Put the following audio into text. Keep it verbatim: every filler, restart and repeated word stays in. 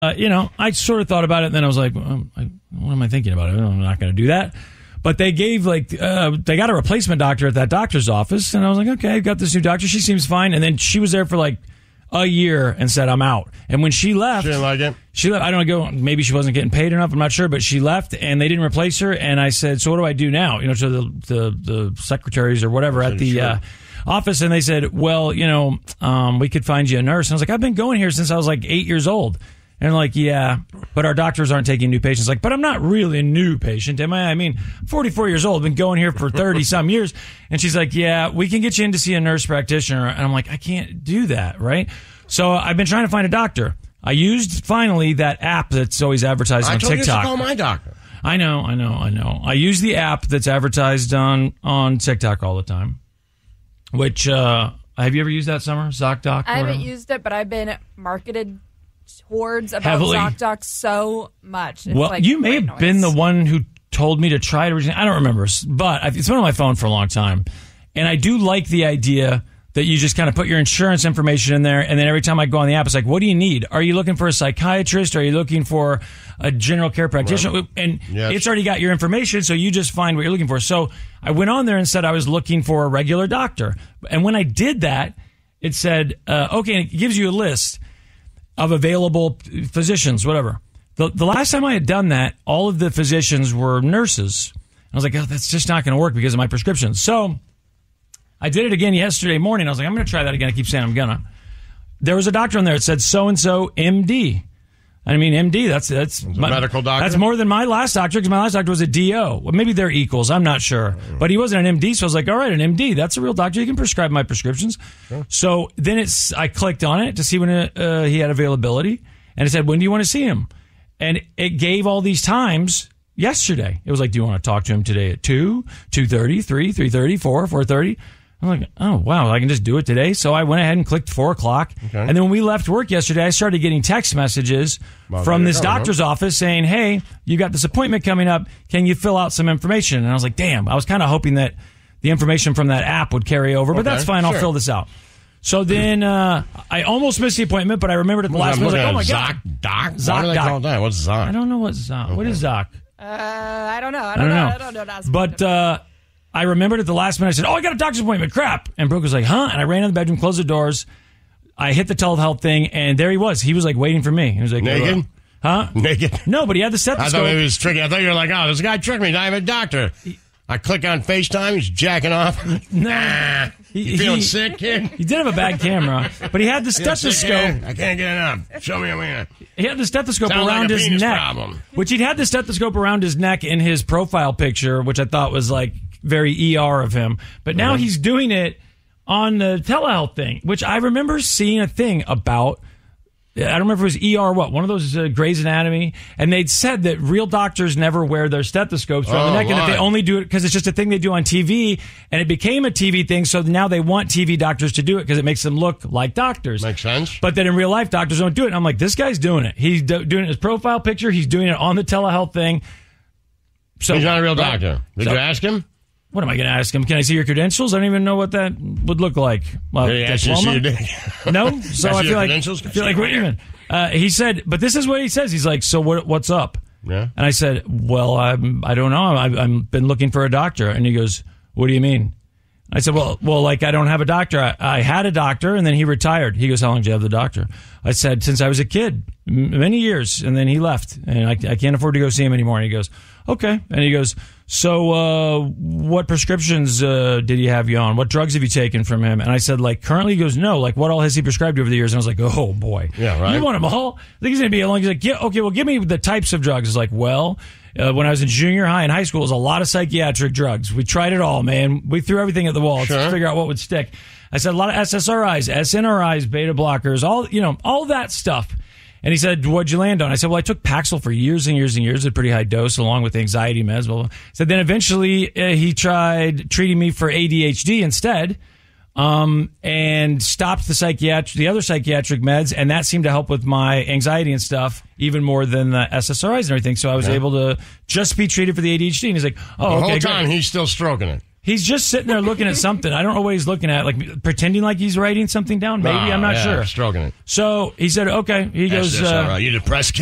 Uh, you know, I sort of thought about it, and then I was like, well, I, what am I thinking about it? I'm not going to do that. But they gave, like, uh, they got a replacement doctor at that doctor's office, and I was like, okay, I've got this new doctor. She seems fine. And then she was there for, like, a year and said, I'm out. And when she left... She didn't like it? She left. I don't know, maybe she wasn't getting paid enough. I'm not sure, but she left, and they didn't replace her. And I said, so what do I do now? You know, to the the, the secretaries or whatever at the... Uh, office, and they said, well, you know, um, we could find you a nurse. And I was like, I've been going here since I was like eight years old. And they're like, yeah, but our doctors aren't taking new patients. Like, but I'm not really a new patient, am I? I mean, forty-four years old, been going here for thirty some years. And she's like, yeah, we can get you in to see a nurse practitioner. And I'm like, I can't do that, right? So I've been trying to find a doctor. I used finally that app that's always advertised I on told TikTok. You to call my doctor. I know, I know, I know. I use the app that's advertised on, on TikTok all the time. Which, uh, have you ever used that, Summer? ZocDoc? I haven't used it, but I've been marketed towards about Heavily. ZocDoc so much. It's well, like you may have noise. been the one who told me to try it originally. I don't remember, but it's been on my phone for a long time. And I do like the idea that you just kind of put your insurance information in there, and then every time I go on the app, it's like, what do you need? Are you looking for a psychiatrist? Are you looking for a general care practitioner? Right. And yes. It's already got your information, so you just find what you're looking for. So I went on there and said I was looking for a regular doctor. And when I did that, it said, uh, okay, and it gives you a list of available physicians, whatever. The, the last time I had done that, all of the physicians were nurses. I was like, oh, that's just not going to work because of my prescription. So I did it again yesterday morning. I was like, I'm going to try that again. I keep saying I'm going to. There was a doctor on there. It said so-and-so M D. I mean, M D, that's that's my, a medical doctor. That's more than my last doctor because my last doctor was a D O. Well, maybe they're equals. I'm not sure. But he wasn't an M D, so I was like, all right, an M D. That's a real doctor. You can prescribe my prescriptions. Sure. So then it's I clicked on it to see when uh, he had availability. And it said, when do you want to see him? And it gave all these times yesterday. It was like, do you want to talk to him today at two, two thirty, three, three thirty, four, four thirty? I'm like, oh, wow, I can just do it today. So I went ahead and clicked four o'clock. Okay. And then when we left work yesterday, I started getting text messages well, from this doctor's huh? office saying, hey, you got this appointment coming up. Can you fill out some information? And I was like, damn, I was kind of hoping that the information from that app would carry over. But okay, that's fine. Sure. I'll fill this out. So then uh, I almost missed the appointment, but I remembered at the last minute. I was like, oh, my God. Doc? Zoc What do they doc. call that? What's Zoc? I don't know what Zoc. Okay. What is Zoc? Uh, I don't know. I don't, I don't know. know. I don't know. That's but uh, I remembered at the last minute, I said, oh, I got a doctor's appointment. Crap. And Brooke was like, huh? And I ran in the bedroom, closed the doors. I hit the telehealth thing, and there he was. He was like waiting for me. He was like, naked? Huh? Naked? No, but he had the stethoscope. I thought maybe it was tricky. I thought you were like, oh, this guy tricked me. I have a doctor. I click on FaceTime. He's jacking off. Nah. You He, feeling he, sick, kid? He did have a bad camera, but he had the stethoscope. I can't get it up. Show me a minute. He had the stethoscope Sounds around like a his penis neck, problem. which he'd had the stethoscope around his neck in his profile picture, which I thought was like very E R of him. But now Mm-hmm. he's doing it on the telehealth thing, which I remember seeing a thing about. I don't remember if it was E R or what, one of those uh, Grey's Anatomy, and they'd said that real doctors never wear their stethoscopes around Oh, the neck, and why? that they only do it because it's just a thing they do on T V, and it became a T V thing, so now they want T V doctors to do it because it makes them look like doctors. Makes sense. But then in real life, doctors don't do it, and I'm like, this guy's doing it. He's do- doing it in his profile picture, he's doing it on the telehealth thing. So He's not a real doctor. Did so, you ask him? What am I going to ask him? Can I see your credentials? I don't even know what that would look like. Well, Did he ask you to see your dick? No, so I feel like, I feel like wait a minute. Uh, he said, but this is what he says. He's like, so what, what's up? Yeah. And I said, well, I'm, I don't know. I've, I've been looking for a doctor. And he goes, what do you mean? I said, well, well, like I don't have a doctor. I, I had a doctor and then he retired. He goes, how long did you have the doctor? I said, since I was a kid, m- many years. And then he left and I, I can't afford to go see him anymore. And he goes, okay. And he goes, so uh, what prescriptions uh, did he have you on? What drugs have you taken from him? And I said, like, currently? He goes, no. Like, what all has he prescribed you over the years? And I was like, oh, boy. Yeah, right. You want them all? I think he's going to be along. He's like, yeah, okay, well, give me the types of drugs. It's like, well, uh, when I was in junior high and high school, it was a lot of psychiatric drugs. We tried it all, man. We threw everything at the wall Sure. to figure out what would stick. I said, a lot of S S R Is, S N R Is, beta blockers, all, you know, all that stuff. And he said, what'd you land on? I said, well, I took Paxil for years and years and years at a pretty high dose along with anxiety meds. Blah, blah. So then eventually uh, he tried treating me for A D H D instead, um, and stopped the psychiatric, the other psychiatric meds. And that seemed to help with my anxiety and stuff even more than the S S R Is and everything. So I was yeah. able to just be treated for the A D H D. And he's like, oh, the okay, whole time great. he's still stroking it. He's just sitting there looking at something. I don't know what he's looking at, like pretending like he's writing something down. Maybe, Oh, I'm not yeah, sure. Stroking it. So he said, okay. He That's goes, just uh, all right. You depressed